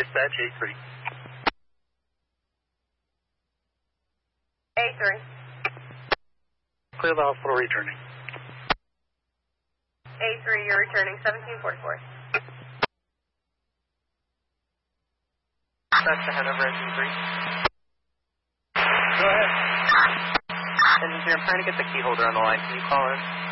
dispatch, A3. A3. Clear the hospital returning. A3, you're returning 1744. That's the Hanover engine 3. Go ahead. Engine 3, I'm trying to get the key holder on the line. Can you call in?